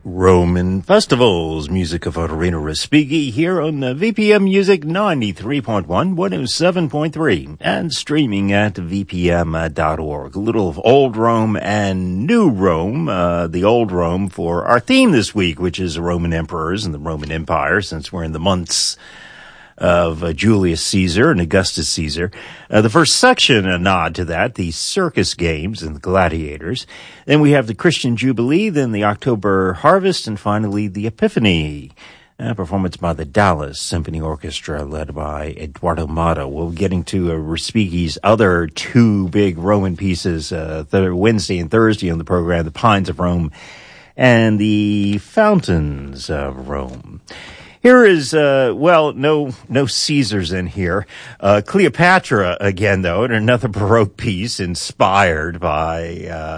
Roman Festivals, music of Arena Respighi here on VPM Music 93.1, 107.3, and streaming at vpm.org. A little of Old Rome and New Rome, the Old Rome for our theme this week, which is the Roman emperors and the Roman Empire, since we're in the months of Julius Caesar and Augustus Caesar. The first section, a nod to that, the circus games and the gladiators. Then we have the Christian Jubilee, then the October Harvest, and finally the Epiphany. A performance by the Dallas Symphony Orchestra, led by Eduardo Mato. We'll be getting to Respighi's other two big Roman pieces, Wednesday and Thursday on the program, The Pines of Rome and The Fountains of Rome. Here is, no Caesars in here. Cleopatra again, though, and another Baroque piece inspired by,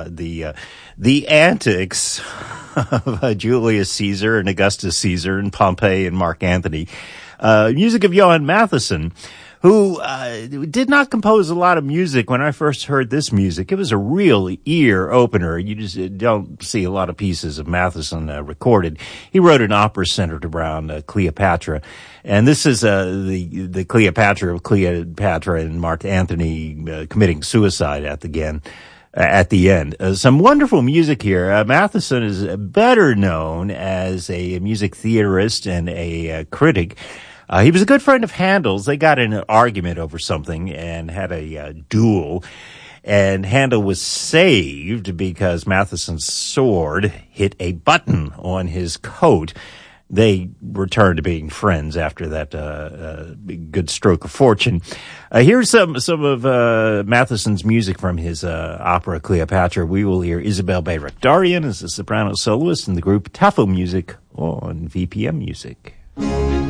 the antics of Julius Caesar and Augustus Caesar and Pompey and Mark Antony. Music of Johann Mattheson, who did not compose a lot of music. When I first heard this music, it was a real ear opener. You just don't see a lot of pieces of Mattheson recorded. He wrote an opera centered around Cleopatra, and this is the Cleopatra of Cleopatra and Mark Antony committing suicide at the end. Some wonderful music here. Mattheson is better known as a music theorist and a critic. He was a good friend of Handel's. They got in an argument over something and had a duel. And Handel was saved because Mattheson's sword hit a button on his coat. They returned to being friends after that good stroke of fortune. Here's some of Mattheson's music from his opera Cleopatra. We will hear Isabel Bayrakdarian as a soprano soloist in the group Tafo Music on VPM Music.